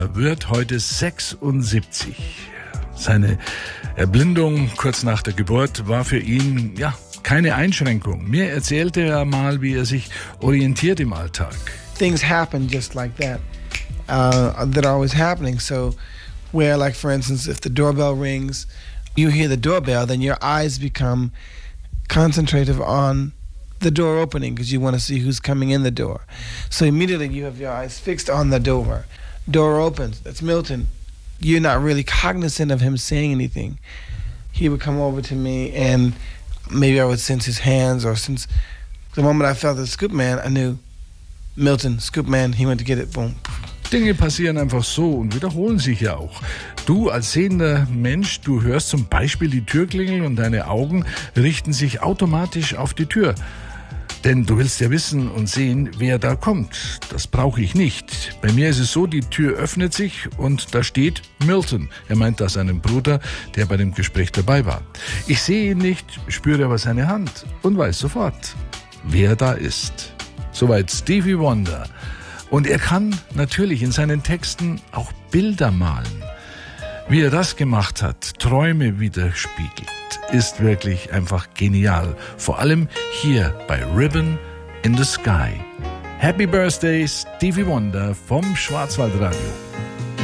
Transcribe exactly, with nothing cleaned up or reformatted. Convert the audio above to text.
Er wird heute sechsundsiebzig. Seine Erblindung kurz nach der Geburt war für ihn, ja, keine Einschränkung. Mir erzählte er mal, wie er sich orientiert im Alltag. Things happen just like that, uh, that are always happening. So where, like, for instance, if the doorbell rings, you hear the doorbell, then your eyes become concentrative on the door opening because you want to see who's coming in the door. So immediately you have your eyes fixed on the door. Door opens. That's Milton. You're not really cognizant of him saying anything. He would come over to me and maybe I would sense his hands, or since the moment I felt the scoop man, I knew Milton, scoop man, he went to get it, boom. Dinge passieren einfach so und wiederholen sich ja auch. Du als sehender Mensch, du hörst zum Beispiel die Tür klingeln und deine Augen richten sich automatisch auf die Tür. Denn du willst ja wissen und sehen, wer da kommt. Das brauche ich nicht. Bei mir ist es so, die Tür öffnet sich und da steht Milton. Er meint da seinen Bruder, der bei dem Gespräch dabei war. Ich sehe ihn nicht, spüre aber seine Hand und weiß sofort, wer da ist. Soweit Stevie Wonder. Und er kann natürlich in seinen Texten auch Bilder malen. Wie er das gemacht hat, Träume widerspiegelt, ist wirklich einfach genial. Vor allem hier bei Ribbon in the Sky. Happy Birthday, Stevie Wonder vom Schwarzwaldradio.